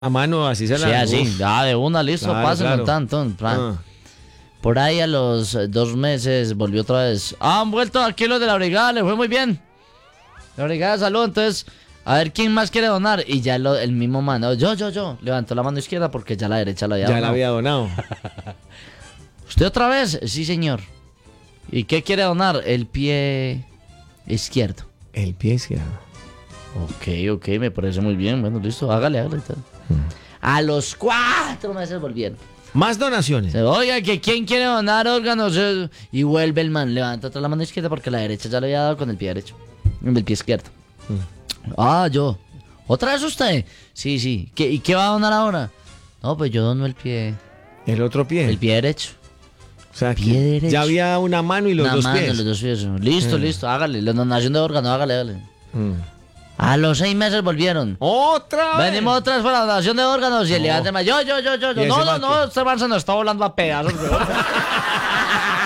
A mano, así se la... Sí, así, Uf. ya de una, listo, Claro, pásenlo claro. tanto. Ah. Por ahí a los 2 meses volvió otra vez. Han vuelto aquí los de la brigada, le fue muy bien. La brigada de salud, entonces, a ver quién más quiere donar. Y ya el mismo mano, yo. Levantó la mano izquierda porque ya la derecha la había Ya la donado. había donado. ¿Usted otra vez? Sí, señor. ¿Y qué quiere donar? El pie izquierdo. El pie izquierdo. Ok, me parece muy bien. Bueno, listo, hágale. A los 4 meses volvieron. Más donaciones. Oiga, que quién quiere donar órganos. Y vuelve el man, levanta otra la mano izquierda porque la derecha ya le había dado con el pie derecho. Con el pie izquierdo. Yo. ¿Otra vez usted? Sí. ¿Y qué va a donar ahora? No, pues yo dono el pie El otro pie. derecho. O sea, pie que derecho. ya había una mano y los Una dos mano, pies. los dos pies. Listo, hágale. La donación de órganos, hágale. Mm. A los 6 meses volvieron. ¡Otra vez! Venimos otra vez para la donación de órganos. Y el levante más. Yo. ese man No, este man se nos está volando a pedazos, weón.